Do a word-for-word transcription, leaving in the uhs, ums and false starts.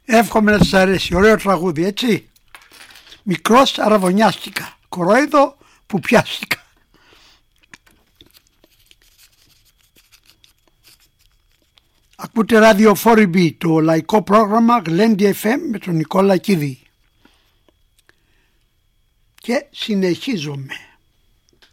Εύχομαι να σας αρέσει. Ωραίο τραγούδι, έτσι. Μικρός αραβωνιάστηκα, κορόιδο που πιάστηκα. Ακούτε ραδιοφόριμπη, το λαϊκό πρόγραμμα Γλέντι εφ εμ με τον Νικόλα Κίδη. Και συνεχίζομαι.